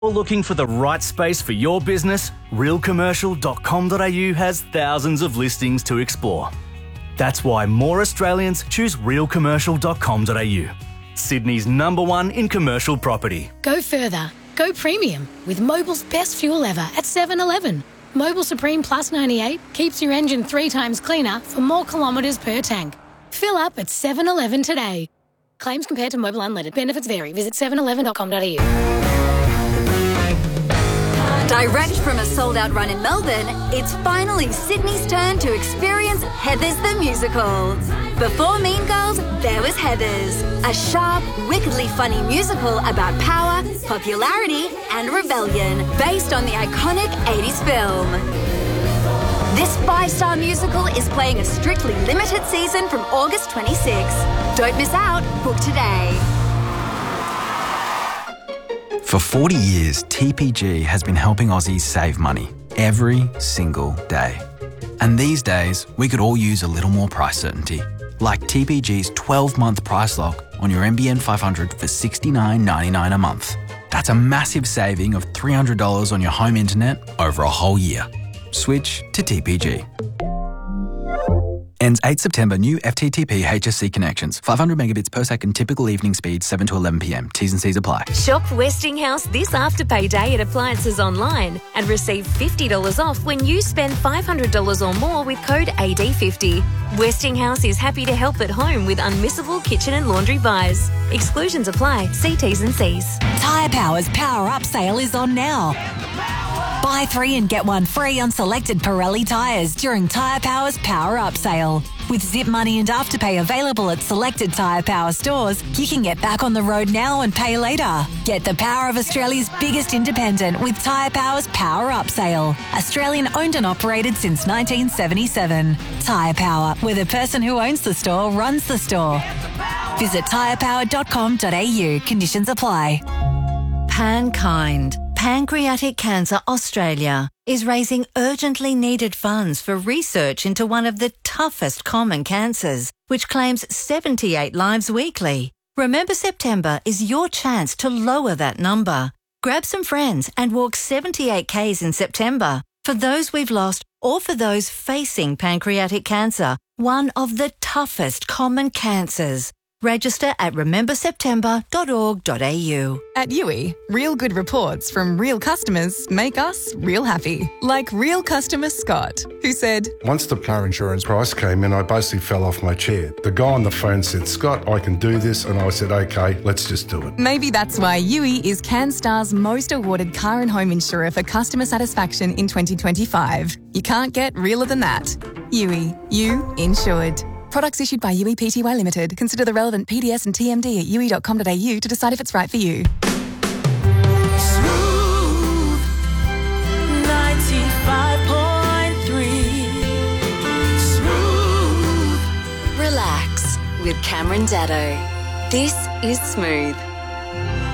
Or looking for the right space for your business, realcommercial.com.au has thousands of listings to explore. That's why more Australians choose realcommercial.com.au. Sydney's #1 in commercial property. Go further. Go premium with Mobil's best fuel ever at 7-Eleven. Mobil Supreme Plus 98 keeps your engine 3 times cleaner for more kilometres per tank. Fill up at 7-Eleven today. Claims compared to Mobil Unleaded. Benefits vary. Visit 7eleven.com.au. Direct from a sold-out run in Melbourne, it's finally Sydney's turn to experience Heathers the Musical. Before Mean Girls, there was Heathers, a sharp, wickedly funny musical about power, popularity and rebellion, based on the iconic 80s film. This 5-star musical is playing a strictly limited season from August 26. Don't miss out. Book today. For 40 years, TPG has been helping Aussies save money every single day. And these days, we could all use a little more price certainty, like TPG's 12-month price lock on your NBN 500 for $69.99 a month. That's a massive saving of $300 on your home internet over a whole year. Switch to TPG. Ends 8 September. New FTTP HSC connections. 500 megabits per second. Typical evening speed 7 to 11 p.m. T's and C's apply. Shop Westinghouse this Afterpay Day at Appliances Online and receive $50 off when you spend $500 or more with code AD50. Westinghouse is happy to help at home with unmissable kitchen and laundry buys. Exclusions apply. See T's and C's. Tyre Power's Power Up sale is on now. Buy 3 and get 1 free on selected Pirelli tyres during Tyre Power's Power Up sale. With Zip Money and Afterpay available at selected Tyre Power stores, you can get back on the road now and pay later. Get the power of Australia's biggest independent with Tyre Power's Power Up sale. Australian owned and operated since 1977. Tyre Power, where the person who owns the store runs the store. Visit tyrepower.com.au. Conditions apply. Pankind, Pancreatic Cancer Australia, is raising urgently needed funds for research into one of the toughest common cancers, which claims 78 lives weekly. Remember September is your chance to lower that number. Grab some friends and walk 78 Ks in September for those we've lost or for those facing pancreatic cancer, one of the toughest common cancers. Register at rememberseptember.org.au. At Yui, real good reports from real customers make us real happy. Like real customer Scott, who said, "Once the car insurance price came in, I basically fell off my chair. The guy on the phone said, 'Scott, I can do this.' And I said, 'Okay, let's just do it.'" Maybe that's why Yui is CanStar's most awarded car and home insurer for customer satisfaction in 2025. You can't get realer than that. Yui, you insured. Products issued by Yui Pty Limited. Consider the relevant PDS and TMD at yui.com.au to decide if it's right for you. Smooth 95.3. Smooth. Relax with Cameron Daddo. This is Smooth.